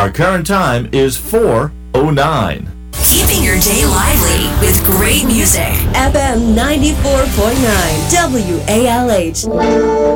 Our current time is 4:09. Keeping your day lively with great music. FM 94.9 WALH.